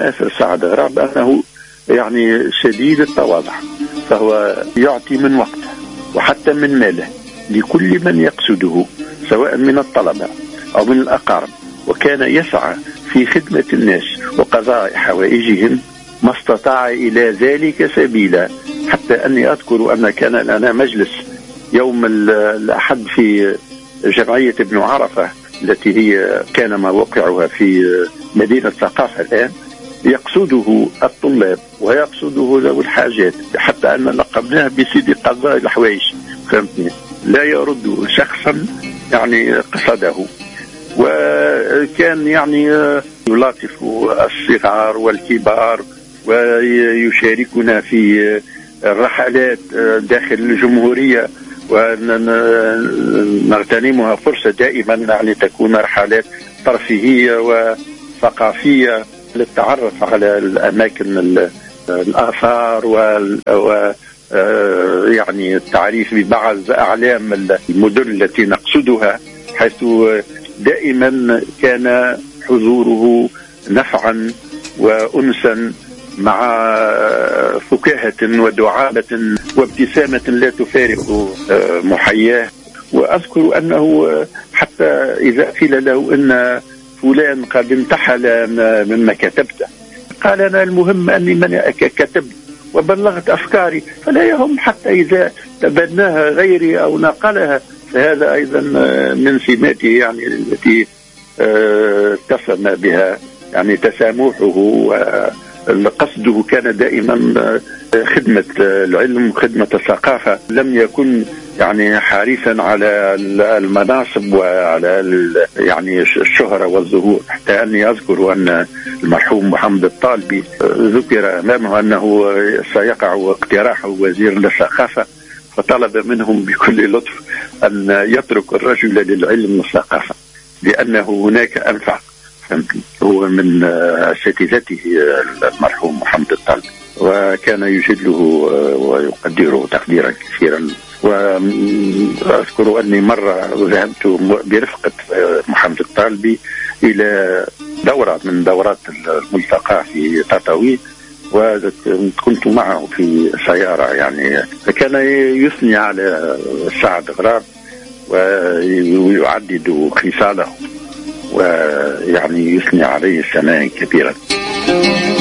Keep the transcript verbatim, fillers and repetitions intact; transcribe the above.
مآثر سعد غراب أنه يعني شديد التواضع، فهو يعطي من وقته وحتى من ماله لكل من يقصده سواء من الطلبة أو من الأقارب، وكان يسعى في خدمة الناس وقضاء حوائجهم ما استطاع إلى ذلك سبيلا. حتى أني أذكر أن كان لنا مجلس يوم الأحد في جمعية ابن عرفة التي هي كان موقعها في مدينة ثقافة الآن، يقصده الطلاب ويقصده ذوي الحاجات، حتى أن لقبناه بسيد قضاء الحوائج، فهمتني، لا يرد شخصا يعني قصده. وكان يعني يلاطف الصغار والكبار ويشاركنا في الرحلات داخل الجمهورية، ونغتنمها فرصة دائما يعني تكون رحلات ترفيهية وثقافية للتعرف على الأماكن الآثار و يعني التعريف ببعض أعلام المدن التي نقصدها، حيث دائما كان حضوره نفعا وأنسا مع فكاهة ودعابة وابتسامة لا تفارق محياه. وأذكر أنه حتى إذا قيل له أن فلان قد انتحل مما كتبته قال أنا المهم أني من كتبت وبلغت أفكاري، فلا يهم حتى إذا تبناها غيري أو نقلها، فهذا أيضا من سماته يعني التي اتسم بها يعني تسامحه، وقصده كان دائما خدمة العلم خدمة الثقافة، لم يكن يعني حريصا على المناصب وعلى يعني الشهرة والظهور. حتى أني أذكر أن المرحوم محمد الطالبي ذكر أمامه أنه سيقع اقتراح وزير للثقافة، فطلب منهم بكل لطف أن يترك الرجل للعلم والثقافة لأنه هناك أنفع. هو من أساتذته المرحوم محمد الطالبي، وكان يجله ويقدره تقديرا كثيرا. وأذكر أني مرة ذهبت برفقة محمد الطالبي إلى دورة من دورات الملتقى في تطاوين، وكنت معه في سيارة يعني، فكان يثني على سعد غراب ويعدد خصاله ويعني يثني عليه ثناء كبيرا.